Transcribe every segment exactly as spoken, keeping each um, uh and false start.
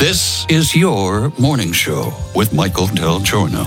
This is your morning show with Michael Del Giorno.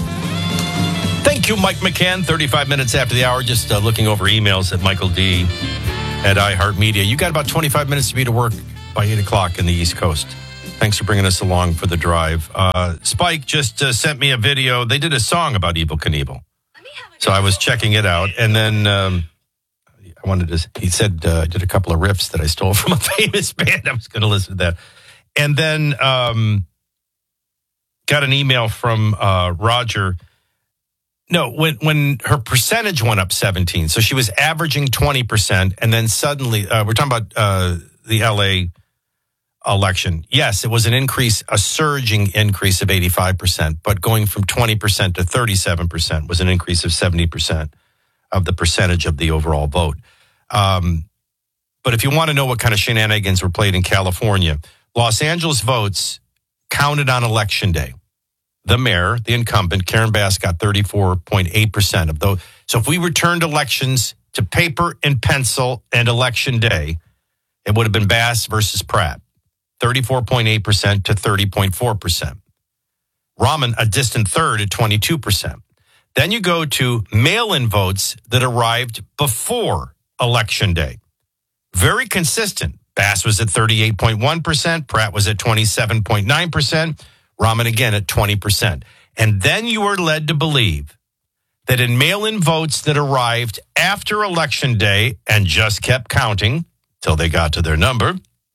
Thank you, Mike McCann. thirty-five minutes after the hour, just uh, looking over emails at Michael D. at iHeartMedia. You got about twenty-five minutes to be to work by eight o'clock in the East Coast. Thanks for bringing us along for the drive. Uh, Spike just uh, sent me a video. They did a song about Evel Knievel. So I was checking it out. And then um, I wanted to, he said, uh, I did a couple of riffs that I stole from a famous band. I was going to listen to that. And then um, got an email from uh, Roger. No, when when her percentage went up seventeen, so she was averaging twenty percent, and then suddenly, uh, we're talking about uh, the L A election. Yes, it was an increase, a surging increase of eighty-five percent, but going from twenty percent to thirty-seven percent was an increase of seventy percent of the percentage of the overall vote. Um, but if you want to know what kind of shenanigans were played in California, Los Angeles votes counted on election day. The mayor, the incumbent, Karen Bass, got thirty-four point eight percent of those. So if we returned elections to paper and pencil and election day, it would have been Bass versus Pratt, thirty-four point eight percent to thirty point four percent. Rahman, a distant third at twenty-two percent. Then you go to mail-in votes that arrived before election day. Very consistent. Bass was at thirty-eight point one percent. Pratt was at twenty-seven point nine percent. Rahman again at twenty percent. And then you are led to believe that in mail-in votes that arrived after election day and just kept counting till they got to their number,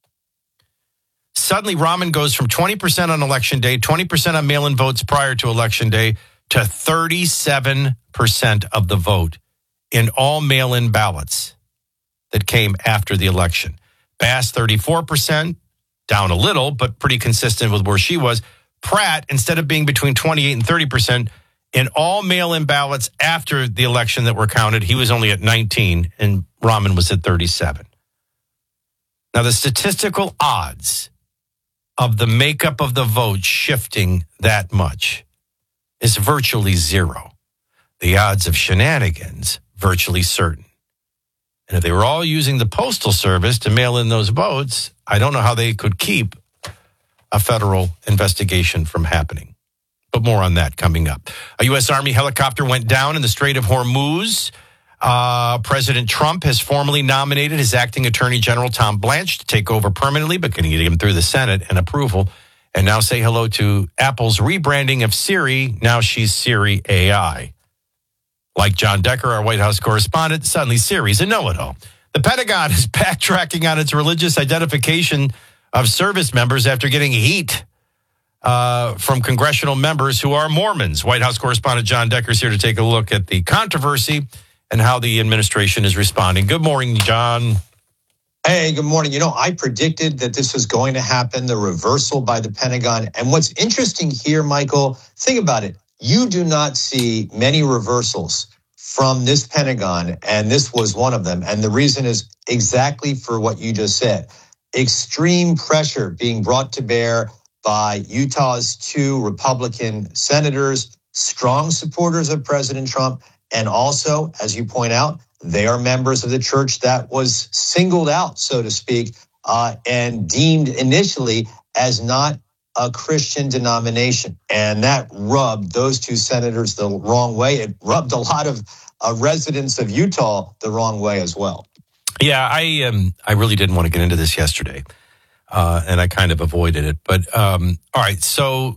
suddenly Rahman goes from twenty percent on election day, twenty percent on mail-in votes prior to election day, to thirty-seven percent of the vote in all mail-in ballots that came after the election. Bass, thirty-four percent, down a little, but pretty consistent with where she was. Pratt, instead of being between twenty-eight and thirty percent, in all mail-in ballots after the election that were counted, he was only at nineteen, and Rahman was at thirty-seven. Now, the statistical odds of the makeup of the vote shifting that much is virtually zero. The odds of shenanigans, virtually certain. And if they were all using the Postal Service to mail in those votes, I don't know how they could keep a federal investigation from happening. But more on that coming up. A U S Army helicopter went down in the Strait of Hormuz. Uh, President Trump has formally nominated his acting Attorney General, Tom Blanche, to take over permanently, but can get him through the Senate and approval. And now say hello to Apple's rebranding of Siri. Now she's Siri A I. Like John Decker, our White House correspondent, suddenly Siri's a know-it-all. The Pentagon is backtracking on its religious identification of service members after getting heat uh, from congressional members who are Mormons. White House correspondent John Decker is here to take a look at the controversy and how the administration is responding. Good morning, John. Hey, good morning. You know, I predicted that this was going to happen, the reversal by the Pentagon. And what's interesting here, Michael, think about it. You do not see many reversals from this Pentagon, and this was one of them. And the reason is exactly for what you just said. Extreme pressure being brought to bear by Utah's two Republican senators, strong supporters of President Trump, and also, as you point out, they are members of the church that was singled out, so to speak, uh, and deemed initially as not a Christian denomination. And that rubbed those two senators the wrong way. It rubbed a lot of uh, residents of Utah the wrong way as well. Yeah, I um, I really didn't want to get into this yesterday, uh, and I kind of avoided it. But um, all right, so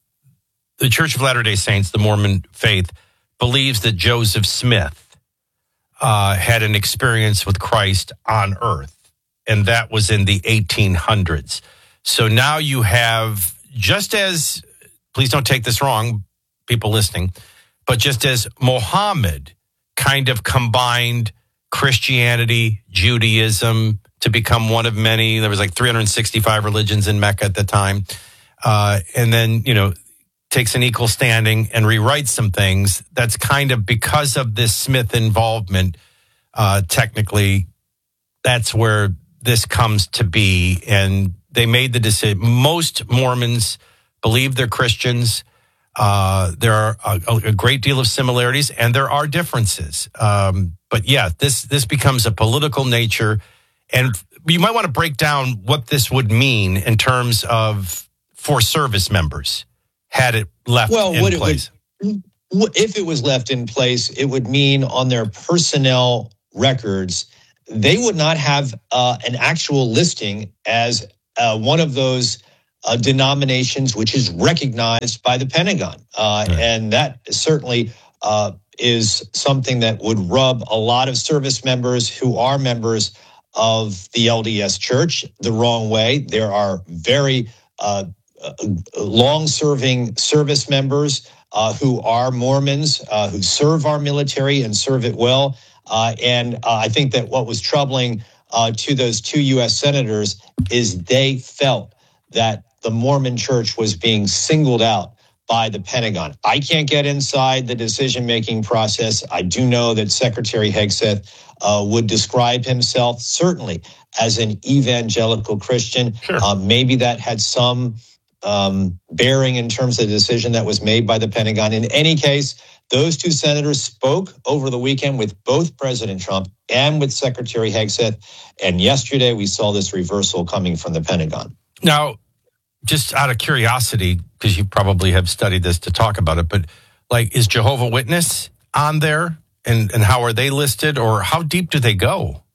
the Church of Latter-day Saints, the Mormon faith, believes that Joseph Smith uh, had an experience with Christ on earth, and that was in the eighteen hundreds. So now you have, just as, please don't take this wrong, people listening, but just as Muhammad kind of combined Christianity, Judaism to become one of many, there was like three hundred sixty-five religions in Mecca at the time, uh, and then, you know, takes an equal standing and rewrites some things. That's kind of because of this Smith involvement, uh, technically, that's where this comes to be. And they made the decision. Most Mormons believe they're Christians. Uh, there are a, a great deal of similarities, and there are differences. Um, but yeah, this this becomes a political nature, and you might want to break down what this would mean in terms of for service members had it left well, in what place? It would, if it was left in place, it would mean on their personnel records, they would not have uh, an actual listing as uh, one of those uh, denominations which is recognized by the Pentagon. Uh, right. And that certainly uh, is something that would rub a lot of service members who are members of the L D S Church the wrong way. There are very uh, long-serving service members uh, who are Mormons, uh, who serve our military and serve it well. Uh, and uh, I think that what was troubling uh, to those two U S senators is they felt that the Mormon Church was being singled out by the Pentagon. I can't get inside the decision-making process. I do know that Secretary Hegseth uh, would describe himself certainly as an evangelical Christian. Sure. Uh, maybe that had some um, bearing in terms of the decision that was made by the Pentagon. In any case, those two senators spoke over the weekend with both President Trump and with Secretary Hegseth. And yesterday we saw this reversal coming from the Pentagon. Now, just out of curiosity, because you probably have studied this to talk about it, but like, is Jehovah's Witness on there? And, and how are they listed? Or how deep do they go?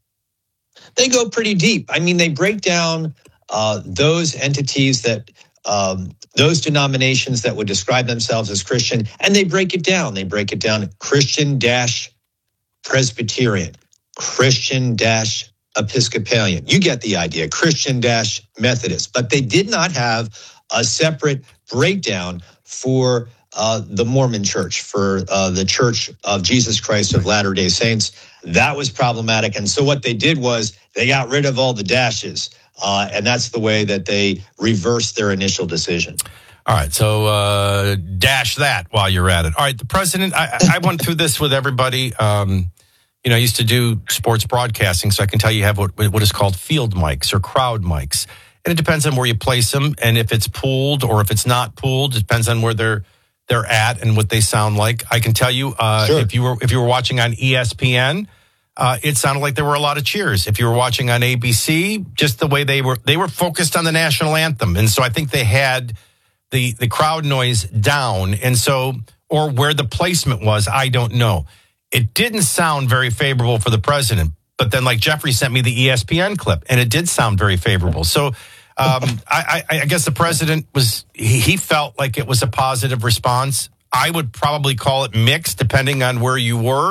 They go pretty deep. I mean, they break down uh, those entities that Um, those denominations that would describe themselves as Christian, and they break it down. They break it down Christian dash Presbyterian, Christian dash Episcopalian. You get the idea, Christian dash Methodist. But they did not have a separate breakdown for uh, the Mormon Church, for uh, the Church of Jesus Christ of Latter-day Saints. That was problematic. And so what they did was they got rid of all the dashes. Uh, and that's the way that they reversed their initial decision. All right, so uh, dash that while you're at it. All right, the president, I, I went through this with everybody. Um, you know, I used to do sports broadcasting, so I can tell you have what, what is called field mics or crowd mics. And it depends on where you place them and if it's pooled or if it's not pooled. It depends on where they're they're at and what they sound like. I can tell you uh, sure. if you were if you were watching on E S P N, Uh, it sounded like there were a lot of cheers. If you were watching on A B C, just the way they were, they were focused on the national anthem. And so I think they had the, the crowd noise down. And so, or where the placement was, I don't know. It didn't sound very favorable for the president. But then, like Jeffrey sent me the E S P N clip, and it did sound very favorable. So um, I, I, I guess the president was, he, he felt like it was a positive response. I would probably call it mixed, depending on where you were.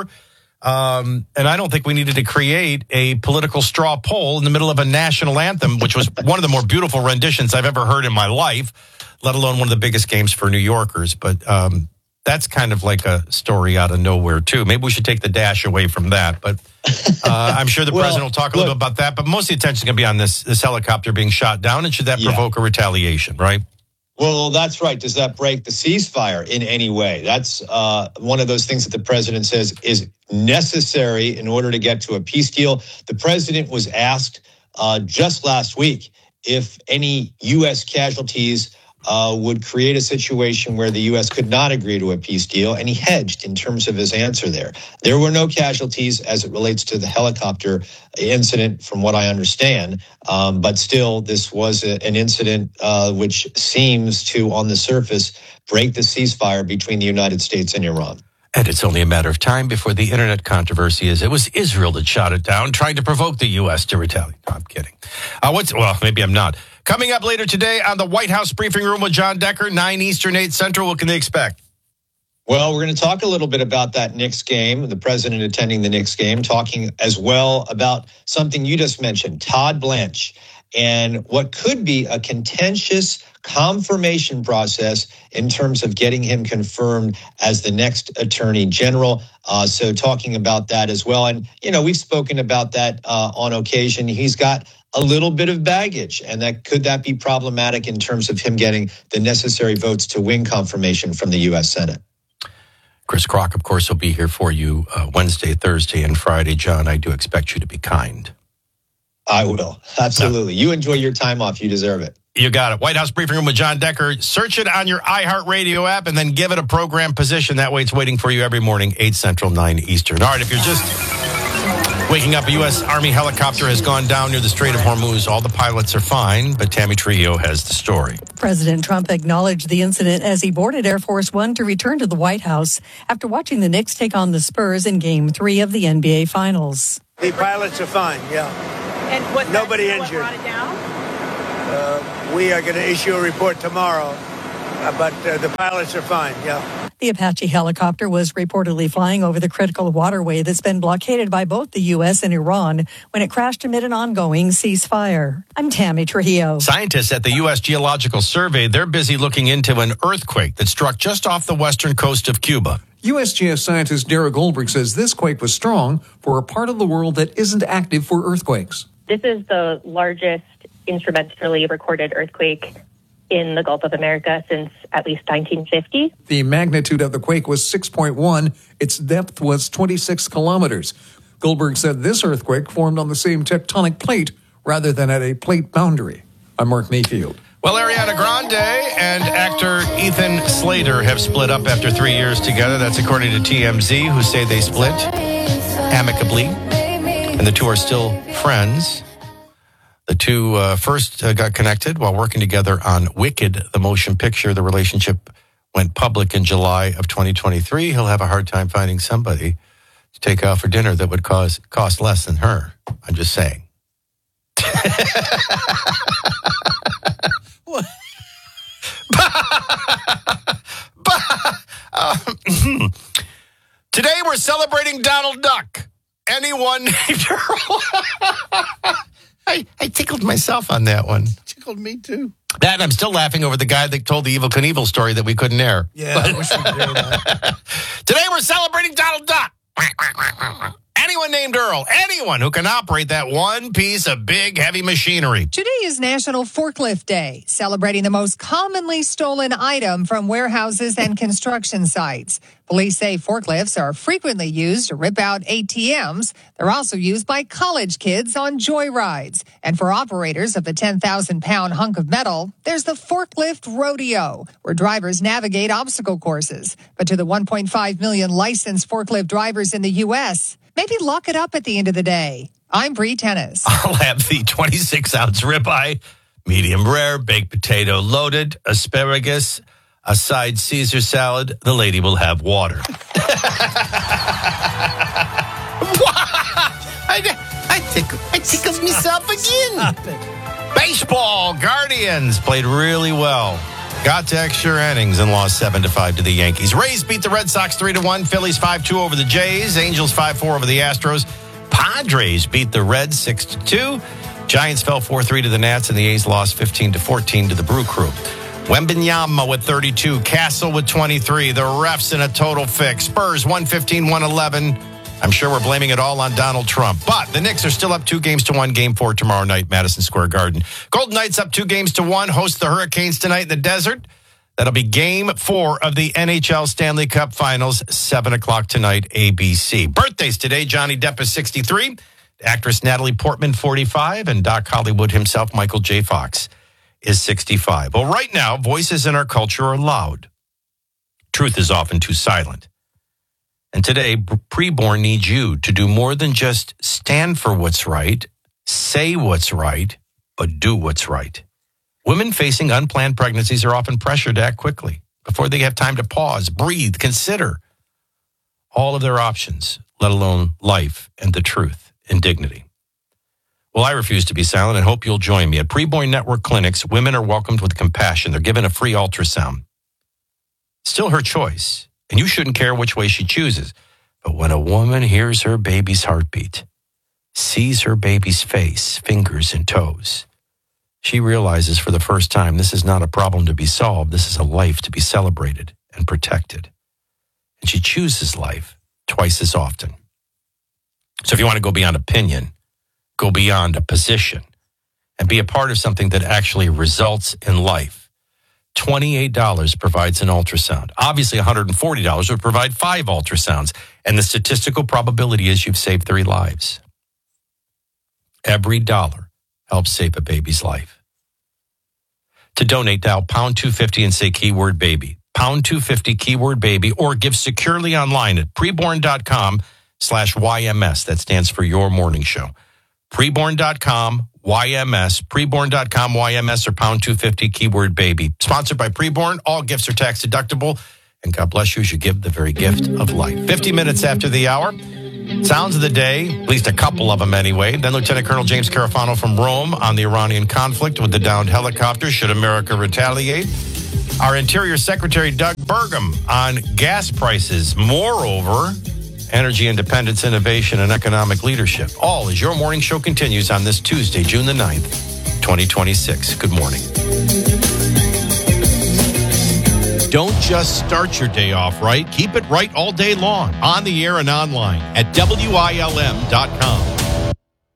Um, and I don't think we needed to create a political straw poll in the middle of a national anthem, which was one of the more beautiful renditions I've ever heard in my life, let alone one of the biggest games for New Yorkers. But um, that's kind of like a story out of nowhere, too. Maybe we should take the dash away from that. But uh, I'm sure the well, president will talk a little look, bit about that. But most of the attention is going to be on this, this helicopter being shot down. And should that yeah. provoke a retaliation, right? Well, that's right. Does that break the ceasefire in any way? That's uh, one of those things that the president says is necessary in order to get to a peace deal. The president was asked uh, just last week if any U S casualties uh, would create a situation where the U S could not agree to a peace deal, and he hedged in terms of his answer there. There were no casualties as it relates to the helicopter incident, from what I understand, um, but still, this was a, an incident uh, which seems to, on the surface, break the ceasefire between the United States and Iran. And it's only a matter of time before the internet controversy is it was Israel that shot it down, trying to provoke the U S to retaliate. No, I'm kidding. Uh, what's well, maybe I'm not. Coming up later today on the White House briefing room with John Decker, nine Eastern, eight Central. What can they expect? Well, we're going to talk a little bit about that Knicks game, the president attending the Knicks game, talking as well about something you just mentioned, Todd Blanche, and what could be a contentious confirmation process in terms of getting him confirmed as the next attorney general. Uh, so talking about that as well. And, you know, we've spoken about that uh, on occasion. He's got a little bit of baggage, and that could that be problematic in terms of him getting the necessary votes to win confirmation from the U S Senate. Chris Kroc, of course, will be here for you uh, Wednesday, Thursday, and Friday. John, I do expect you to be kind. I will. Absolutely. No. You enjoy your time off. You deserve it. You got it. White House Briefing Room with John Decker. Search it on your iHeartRadio app and then give it a program position. That way it's waiting for you every morning, eight Central, nine Eastern. All right, if you're just Waking up, a U S. Army helicopter has gone down near the Strait of Hormuz. All the pilots are fine, but Tammy Trujillo has the story. President Trump acknowledged the incident as he boarded Air Force One to return to the White House after watching the Knicks take on the Spurs in Game three of the N B A Finals. The pilots are fine, yeah. And what Nobody that, injured. What brought it down? Uh, we are going to issue a report tomorrow, uh, but uh, the pilots are fine, yeah. The Apache helicopter was reportedly flying over the critical waterway that's been blockaded by both the U S and Iran when it crashed amid an ongoing ceasefire. I'm Tammy Trujillo. Scientists at the U S. Geological Survey, they're busy looking into an earthquake that struck just off the western coast of Cuba. U S G S scientist Dara Goldberg says this quake was strong for a part of the world that isn't active for earthquakes. This is the largest instrumentally recorded earthquake in the Gulf of America since at least nineteen fifty. The magnitude of the quake was six point one. Its depth was twenty-six kilometers. Goldberg said this earthquake formed on the same tectonic plate rather than at a plate boundary. I'm Mark Mayfield. Well, Ariana Grande and actor Ethan Slater have split up after three years together. That's according to T M Z, who say they split amicably, and the two are still friends. The two uh, first uh, got connected while working together on Wicked, the motion picture. The relationship went public in July of twenty twenty-three. He'll have a hard time finding somebody to take out for dinner that would cause, cost less than her. I'm just saying. um, Today we're celebrating Donald Duck. Anyone named Earl? I, I tickled myself on that one. Tickled me too. That, and I'm still laughing over the guy that told the Evel Knievel story that we couldn't air. Yeah, but, I wish we could hear that. Today we're celebrating Donald Duck. Anyone named Earl, anyone who can operate that one piece of big, heavy machinery. Today is National Forklift Day, celebrating the most commonly stolen item from warehouses and construction sites. Police say forklifts are frequently used to rip out A T Ms. They're also used by college kids on joyrides. And for operators of the ten thousand pound hunk of metal, there's the Forklift Rodeo, where drivers navigate obstacle courses. But to the one point five million licensed forklift drivers in the U S, maybe lock it up at the end of the day. I'm Bree Tennis. I'll have the twenty-six ounce ribeye, medium rare, baked potato loaded, asparagus, a side Caesar salad. The lady will have water. I, I, tickle, I tickled myself again. Baseball, Guardians played really well. Got to extra innings and lost seven to five to the Yankees. Rays beat the Red Sox three to one. Phillies five two over the Jays. Angels five four over the Astros. Padres beat the Reds six to two. Giants fell four three to the Nats, and the A's lost fifteen to fourteen to the Brew Crew. Wembenyama with thirty-two. Castle with twenty-three. The refs in a total fix. Spurs one fifteen one eleven. I'm sure we're blaming it all on Donald Trump. But the Knicks are still up two games to one. Game four tomorrow night, Madison Square Garden. Golden Knights up two games to one. Host the Hurricanes tonight in the desert. That'll be game four of the N H L Stanley Cup Finals, seven o'clock tonight, A B C. Birthdays today, Johnny Depp is sixty-three. Actress Natalie Portman, forty-five. And Doc Hollywood himself, Michael J. Fox, is sixty-five. Well, right now, voices in our culture are loud. Truth is often too silent. And today, preborn needs you to do more than just stand for what's right, say what's right, but do what's right. Women facing unplanned pregnancies are often pressured to act quickly before they have time to pause, breathe, consider all of their options, let alone life and the truth and dignity. Well, I refuse to be silent and hope you'll join me. At Preborn Network Clinics, women are welcomed with compassion. They're given a free ultrasound. Still her choice, and you shouldn't care which way she chooses. But when a woman hears her baby's heartbeat, sees her baby's face, fingers, and toes, she realizes for the first time this is not a problem to be solved. This is a life to be celebrated and protected. And she chooses life twice as often. So if you want to go beyond opinion, go beyond a position and be a part of something that actually results in life. twenty-eight dollars provides an ultrasound. Obviously, one hundred forty dollars would provide five ultrasounds. And the statistical probability is you've saved three lives. Every dollar helps save a baby's life. To donate, dial pound two fifty and say keyword baby. Pound two fifty keyword baby, or give securely online at preborn dot com. slash Y M S. That stands for Your Morning Show. Preborn dot com, Y M S. Preborn dot com, Y M S, or pound two fifty, keyword baby. Sponsored by Preborn. All gifts are tax deductible. And God bless you as you give the very gift of life. fifty minutes after the hour. Sounds of the day, at least a couple of them anyway. Then Lieutenant Colonel James Carafano from Rome on the Iranian conflict with the downed helicopter. Should America retaliate? Our Interior Secretary Doug Burgum on gas prices. Moreover, energy independence, innovation, and economic leadership. All as Your Morning Show continues on this Tuesday, June the ninth, twenty twenty-six. Good morning. Don't just start your day off right. Keep it right all day long, on the air and online at W I L M dot com.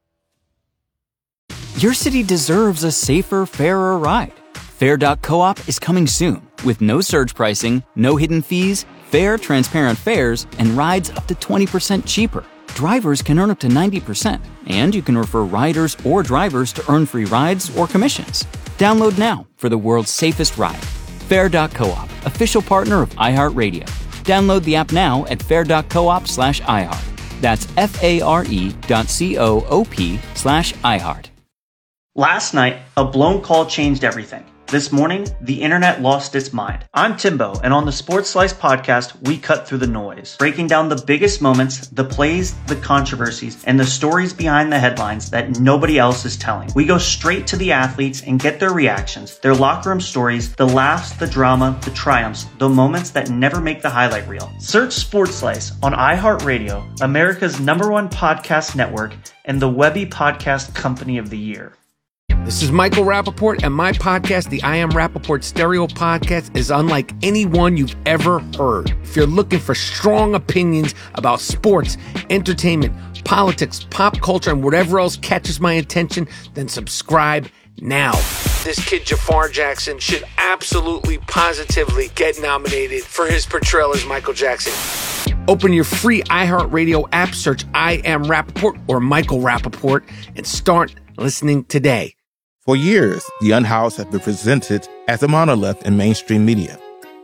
Your city deserves a safer, fairer ride. Fair dot coop is coming soon with no surge pricing, no hidden fees, fair, transparent fares, and rides up to twenty percent cheaper. Drivers can earn up to ninety percent, and you can refer riders or drivers to earn free rides or commissions. Download now for the world's safest ride. Fair dot coop, official partner of iHeartRadio. Download the app now at fair dot coop slash iHeart. That's F-A-R-E dot C-O-O-P slash iHeart. Last night, a blown call changed everything. This morning, the internet lost its mind. I'm Timbo, and on the Sports Slice podcast, we cut through the noise, breaking down the biggest moments, the plays, the controversies, and the stories behind the headlines that nobody else is telling. We go straight to the athletes and get their reactions, their locker room stories, the laughs, the drama, the triumphs, the moments that never make the highlight reel. Search Sports Slice on iHeartRadio, America's number one podcast network, and the Webby Podcast Company of the Year. This is Michael Rappaport, and my podcast, the I Am Rappaport Stereo Podcast, is unlike any one you've ever heard. If you're looking for strong opinions about sports, entertainment, politics, pop culture, and whatever else catches my attention, then subscribe now. This kid, Jafar Jackson, should absolutely, positively get nominated for his portrayal as Michael Jackson. Open your free iHeartRadio app, search I Am Rappaport or Michael Rappaport, and start listening today. For years, The Unhoused has been presented as a monolith in mainstream media.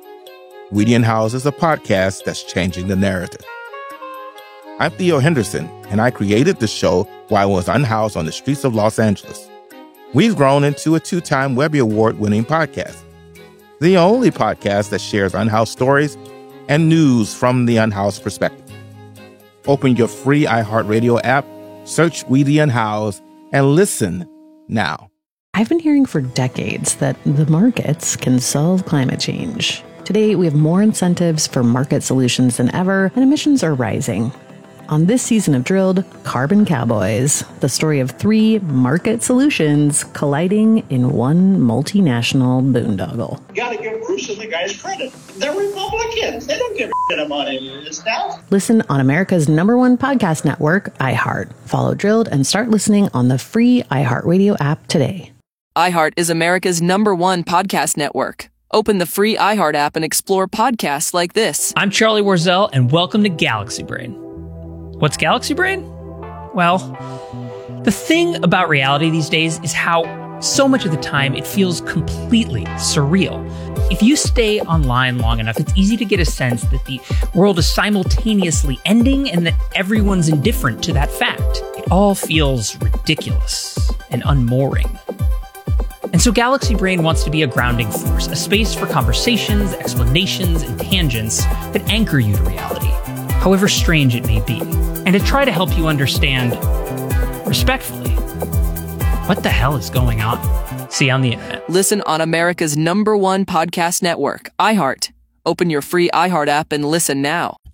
We the Unhoused is a podcast that's changing the narrative. I'm Theo Henderson, and I created the show while I was unhoused on the streets of Los Angeles. We've grown into a two-time Webby Award-winning podcast, the only podcast that shares unhoused stories and news from the unhoused perspective. Open your free iHeartRadio app, search We the Unhoused, and listen now. I've been hearing for decades that the markets can solve climate change. Today, we have more incentives for market solutions than ever, and emissions are rising. On this season of Drilled, Carbon Cowboys, the story of three market solutions colliding in one multinational boondoggle. You gotta give Bruce and the guys credit. They're Republicans. They don't give a shit about any of this stuff. Listen on America's number one podcast network, iHeart. Follow Drilled and start listening on the free iHeartRadio app today. iHeart is America's number one podcast network. Open the free iHeart app and explore podcasts like this. I'm Charlie Warzel, and welcome to Galaxy Brain. What's Galaxy Brain? Well, the thing about reality these days is how so much of the time it feels completely surreal. If you stay online long enough, it's easy to get a sense that the world is simultaneously ending and that everyone's indifferent to that fact. It all feels ridiculous and unmooring. And so Galaxy Brain wants to be a grounding force, a space for conversations, explanations, and tangents that anchor you to reality, however strange it may be, and to try to help you understand, respectfully, what the hell is going on. See you on the internet. Listen on America's number one podcast network, iHeart. Open your free iHeart app and listen now.